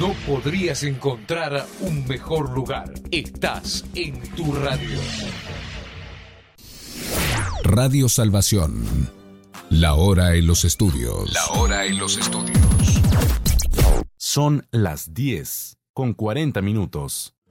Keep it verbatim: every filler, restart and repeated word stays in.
No podrías encontrar un mejor lugar. Estás en tu radio. Radio Salvación. La hora en los estudios. La hora en los estudios. Son las diez con cuarenta minutos.